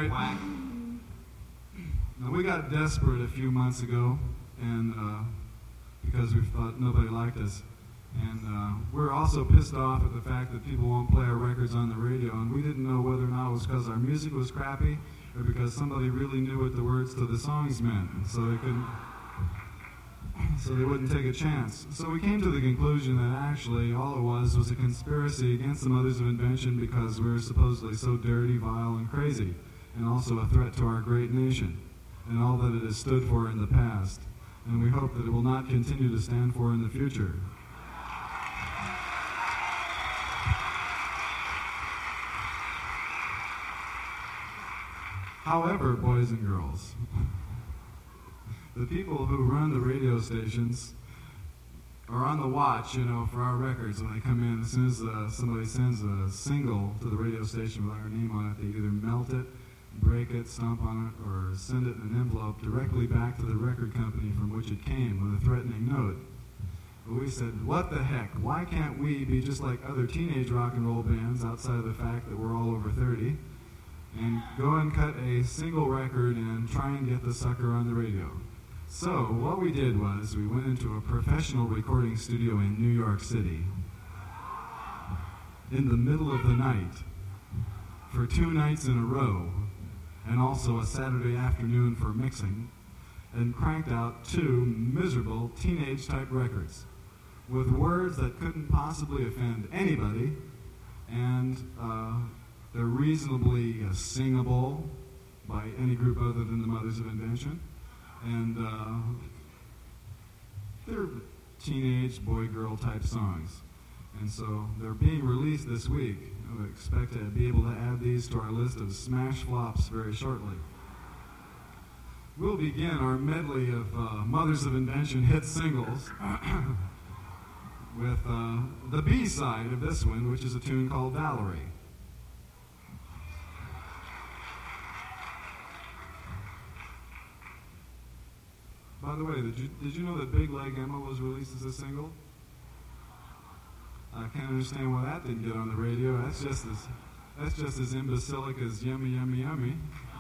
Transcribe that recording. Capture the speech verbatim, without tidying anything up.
right. Now, we got desperate a few months ago, and uh, because we thought nobody liked us. And uh, we're also pissed off at the fact that people won't play our records on the radio, and we didn't know whether or not it was because our music was crappy or because somebody really knew what the words to the songs meant, and so they couldn't, so they wouldn't take a chance. So we came to the conclusion that actually all it was was a conspiracy against the Mothers of Invention because we were supposedly so dirty, vile, and crazy, and also a threat to our great nation and all that it has stood for in the past. And we hope that it will not continue to stand for in the future. However, boys and girls, the people who run the radio stations are on the watch, you know, for our records when they come in. As soon as uh, somebody sends a single to the radio station with our name on it, they either melt it, break it, stomp on it, or send it in an envelope directly back to the record company from which it came with a threatening note. But we said, what the heck? Why can't we be just like other teenage rock and roll bands outside of the fact that we're all over thirty and go and cut a single record and try and get the sucker on the radio? So what we did was we went into a professional recording studio in New York City in the middle of the night for two nights in a row, and also a Saturday afternoon for mixing, and cranked out two miserable teenage-type records with words that couldn't possibly offend anybody, and uh, they're reasonably uh, singable by any group other than the Mothers of Invention, and uh, they're teenage boy-girl type songs. And so they're being released this week. We expect to be able to add these to our list of smash flops very shortly. We'll begin our medley of uh, Mothers of Invention hit singles with uh, the B-side of this one, which is a tune called Valerie. By the way, did you, did you know that Big Leg Emma was released as a single? I can't understand why that didn't get on the radio. That's just as that's just as imbecilic as Yummy Yummy Yummy.